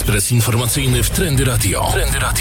Ekspres informacyjny w Trendy Radio.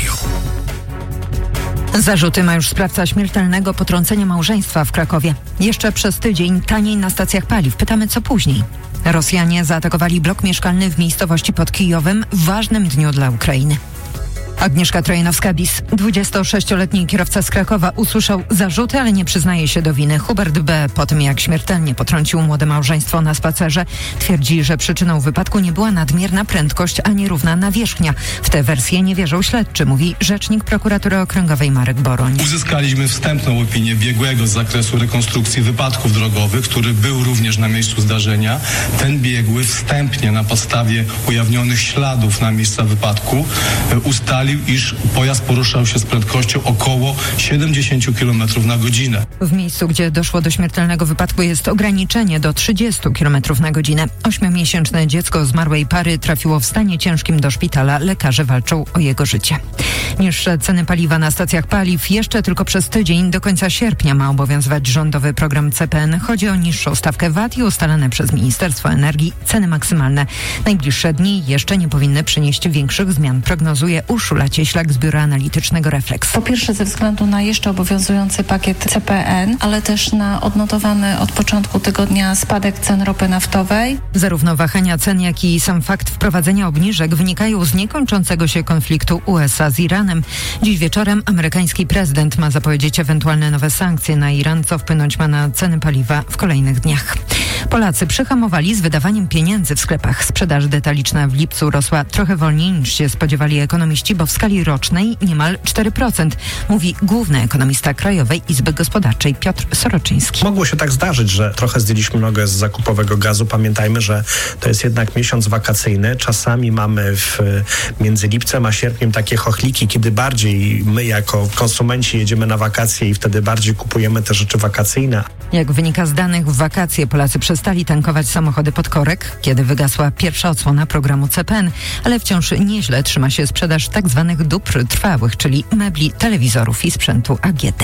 Zarzuty ma już sprawca śmiertelnego potrącenia małżeństwa w Krakowie. Jeszcze przez tydzień taniej na stacjach paliw. Pytamy, co później. Rosjanie zaatakowali blok mieszkalny w miejscowości pod Kijowem w ważnym dniu dla Ukrainy. Agnieszka Trojanowska-Bis. 26-letni kierowca z Krakowa usłyszał zarzuty, ale nie przyznaje się do winy. Hubert B. po tym, jak śmiertelnie potrącił młode małżeństwo na spacerze, twierdzi, że przyczyną wypadku nie była nadmierna prędkość, a nierówna nawierzchnia. W tę wersję nie wierzył śledczy, mówi rzecznik prokuratury okręgowej Marek Boroń. Uzyskaliśmy wstępną opinię biegłego z zakresu rekonstrukcji wypadków drogowych, który był również na miejscu zdarzenia. Ten biegły wstępnie na podstawie ujawnionych śladów na miejsca wypadku ustalił, iż pojazd poruszał się z prędkością około 70 km na godzinę. W miejscu, gdzie doszło do śmiertelnego wypadku, jest ograniczenie do 30 km na godzinę. 8-miesięczne dziecko zmarłej pary trafiło w stanie ciężkim do szpitala. Lekarze walczą o jego życie. Niższe ceny paliwa na stacjach paliw jeszcze tylko przez tydzień do końca sierpnia ma obowiązywać rządowy program CPN. Chodzi o niższą stawkę VAT i ustalane przez Ministerstwo Energii ceny maksymalne. Najbliższe dni jeszcze nie powinny przynieść większych zmian, prognozuje Urszula Cieślak z Biura Analitycznego Refleks. Po pierwsze ze względu na jeszcze obowiązujący pakiet CPN, ale też na odnotowany od początku tygodnia spadek cen ropy naftowej. Zarówno wahania cen, jak i sam fakt wprowadzenia obniżek wynikają z niekończącego się konfliktu USA z Iranem. Dziś wieczorem amerykański prezydent ma zapowiedzieć ewentualne nowe sankcje na Iran, co wpłynąć ma na ceny paliwa w kolejnych dniach. Polacy przyhamowali z wydawaniem pieniędzy w sklepach. Sprzedaż detaliczna w lipcu rosła trochę wolniej niż się spodziewali ekonomiści, bo w skali rocznej niemal 4%, mówi główny ekonomista Krajowej Izby Gospodarczej Piotr Soroczyński. Mogło się tak zdarzyć, że trochę zdjęliśmy nogę z zakupowego gazu. Pamiętajmy, że to jest jednak miesiąc wakacyjny. Czasami mamy między lipcem a sierpniem takie chochliki, kiedy bardziej my jako konsumenci jedziemy na wakacje i wtedy bardziej kupujemy te rzeczy wakacyjne. Jak wynika z danych, w wakacje Polacy przestali tankować samochody pod korek, kiedy wygasła pierwsza odsłona programu CPN, ale wciąż nieźle trzyma się sprzedaż tzw. dóbr trwałych, czyli mebli, telewizorów i sprzętu AGD.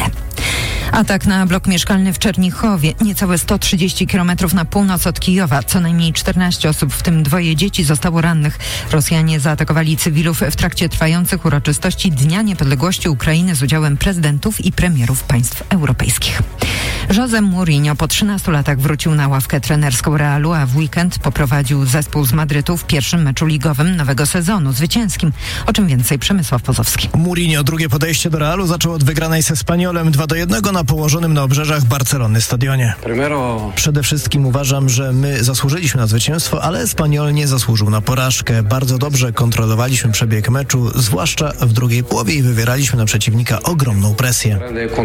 Atak na blok mieszkalny w Czernichowie, niecałe 130 km na północ od Kijowa. Co najmniej 14 osób, w tym 2 dzieci, zostało rannych. Rosjanie zaatakowali cywilów w trakcie trwających uroczystości Dnia Niepodległości Ukrainy z udziałem prezydentów i premierów państw europejskich. Jose Mourinho po 13 latach wrócił na ławkę trenerską Realu, a w weekend poprowadził zespół z Madrytu w pierwszym meczu ligowym nowego sezonu, zwycięskim. O czym więcej Przemysław Pozowski. Mourinho drugie podejście do Realu zaczął od wygranej z Espanyolem 2-1 na położonym na obrzeżach Barcelony stadionie. Przede wszystkim uważam, że my zasłużyliśmy na zwycięstwo, ale Espanyol nie zasłużył na porażkę. Bardzo dobrze kontrolowaliśmy przebieg meczu, zwłaszcza w drugiej połowie, i wywieraliśmy na przeciwnika ogromną presję.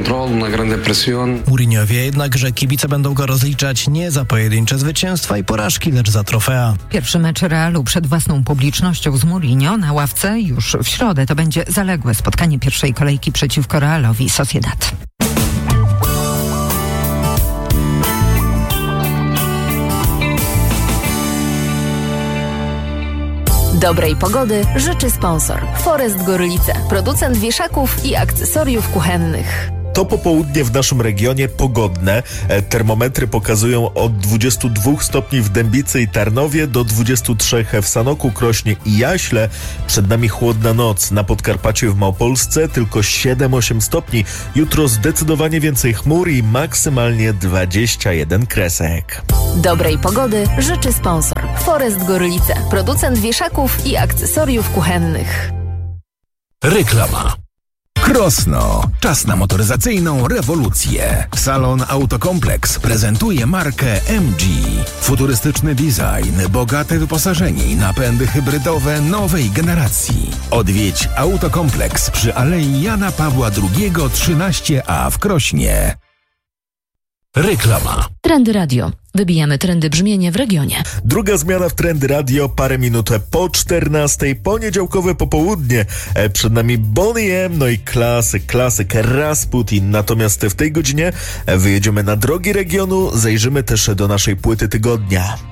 Mourinho wie jednak, że kibice będą go rozliczać nie za pojedyncze zwycięstwa i porażki, lecz za trofea. Pierwszy mecz Realu przed własną publicznością z Mourinho na ławce już w środę. To będzie zaległe spotkanie pierwszej kolejki przeciwko Realowi Sociedad. Dobrej pogody życzy sponsor Forest Gorlice, producent wieszaków i akcesoriów kuchennych. To popołudnie w naszym regionie pogodne. Termometry pokazują od 22 stopni w Dębicy i Tarnowie do 23 w Sanoku, Krośnie i Jaśle. Przed nami chłodna noc. Na Podkarpaciu i w Małopolsce tylko 7-8 stopni. Jutro zdecydowanie więcej chmur i maksymalnie 21 kresek. Dobrej pogody życzy sponsor Forest Gorlice, producent wieszaków i akcesoriów kuchennych. Reklama. Krosno. Czas na motoryzacyjną rewolucję. Salon Autokompleks prezentuje markę MG. Futurystyczny design, bogate wyposażenie i napędy hybrydowe nowej generacji. Odwiedź Autokompleks przy Alei Jana Pawła II 13A w Krośnie. Reklama. Trendy Radio. Wybijamy trendy brzmienia w regionie. Druga zmiana w Trendy Radio, parę minut po 14, poniedziałkowe popołudnie. Przed nami Bonnie M, no i klasyk Rasputin. Natomiast w tej godzinie wyjedziemy na drogi regionu, zajrzymy też do naszej płyty tygodnia.